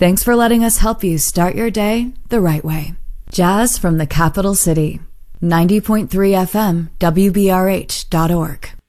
Thanks for letting us help you start your day the right way. Jazz from the capital city. 90.3 FM, WBRH.org.